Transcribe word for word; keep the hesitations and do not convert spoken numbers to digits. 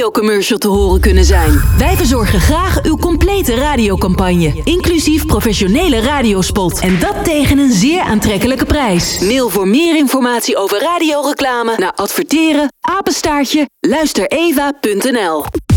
radiocommercial te horen kunnen zijn. Wij verzorgen graag uw complete radiocampagne, inclusief professionele radiospot. En dat tegen een zeer aantrekkelijke prijs. Mail voor meer informatie over radioreclame naar adverteren, apenstaartje, luistereva punt n l.